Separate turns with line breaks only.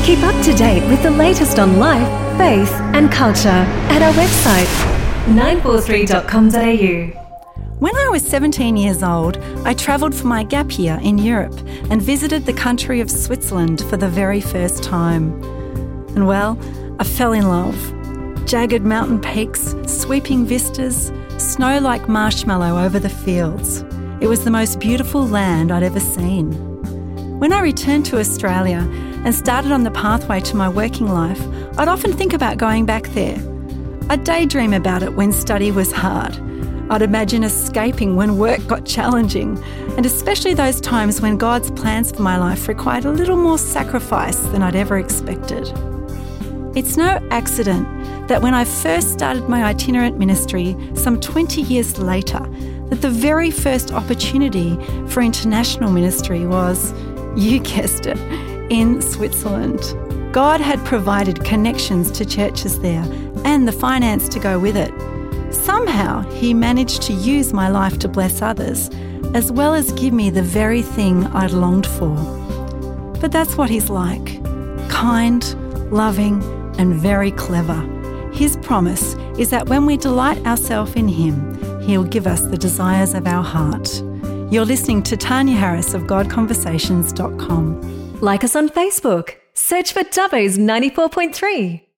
Keep up to date with the latest on life, faith and culture at our website 943.com.au.
When I was 17 years old, I travelled for my gap year in Europe and visited the country of Switzerland for the very first time. And well, I fell in love. Jagged mountain peaks, sweeping vistas, snow like marshmallow over the fields. It was the most beautiful land I'd ever seen. When I returned to Australia and started on the pathway to my working life, I'd often think about going back there. I'd daydream about it when study was hard. I'd imagine escaping when work got challenging, and especially those times when God's plans for my life required a little more sacrifice than I'd ever expected. It's no accident that when I first started my itinerant ministry some 20 years later, that the very first opportunity for international ministry was, you guessed it, in Switzerland. God had provided connections to churches there and the finance to go with it. Somehow He managed to use my life to bless others, as well as give me the very thing I'd longed for. But that's what He's like. Kind, loving, and very clever. His promise is that when we delight ourselves in Him, He'll give us the desires of our heart. You're listening to Tanya Harris of GodConversations.com.
Like us on Facebook. Search for Dubbo's 94.3.